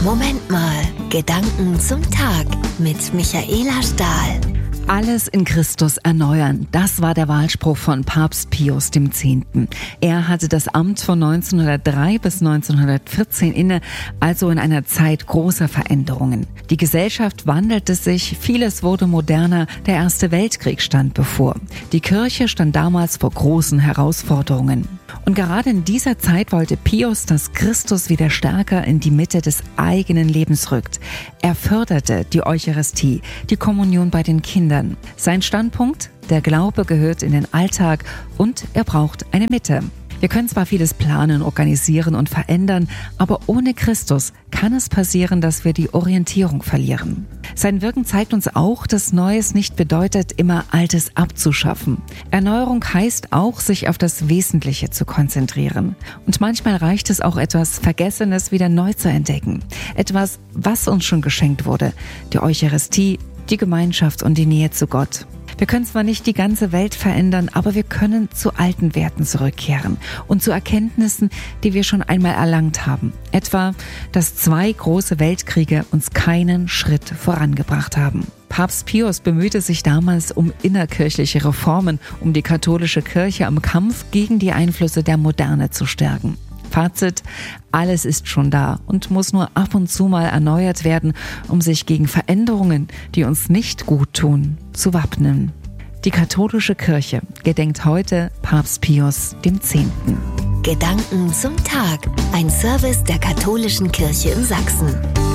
Moment mal, Gedanken zum Tag mit Michaela Stahl. Alles in Christus erneuern, das war der Wahlspruch von Papst Pius X. Er hatte das Amt von 1903 bis 1914 inne, also in einer Zeit großer Veränderungen. Die Gesellschaft wandelte sich, vieles wurde moderner, der Erste Weltkrieg stand bevor. Die Kirche stand damals vor großen Herausforderungen. Und gerade in dieser Zeit wollte Pius, dass Christus wieder stärker in die Mitte des eigenen Lebens rückt. Er förderte die Eucharistie, die Kommunion bei den Kindern. Sein Standpunkt: Der Glaube gehört in den Alltag und er braucht eine Mitte. Wir können zwar vieles planen, organisieren und verändern, aber ohne Christus kann es passieren, dass wir die Orientierung verlieren. Sein Wirken zeigt uns auch, dass Neues nicht bedeutet, immer Altes abzuschaffen. Erneuerung heißt auch, sich auf das Wesentliche zu konzentrieren. Und manchmal reicht es auch, etwas Vergessenes wieder neu zu entdecken. Etwas, was uns schon geschenkt wurde. Die Eucharistie, die Gemeinschaft und die Nähe zu Gott. Wir können zwar nicht die ganze Welt verändern, aber wir können zu alten Werten zurückkehren und zu Erkenntnissen, die wir schon einmal erlangt haben. Etwa, dass 2 große Weltkriege uns keinen Schritt vorangebracht haben. Papst Pius bemühte sich damals um innerkirchliche Reformen, um die katholische Kirche am Kampf gegen die Einflüsse der Moderne zu stärken. Fazit: Alles ist schon da und muss nur ab und zu mal erneuert werden, um sich gegen Veränderungen, die uns nicht gut tun, zu wappnen. Die katholische Kirche gedenkt heute Papst Pius X. Gedanken zum Tag. Ein Service der Katholischen Kirche in Sachsen.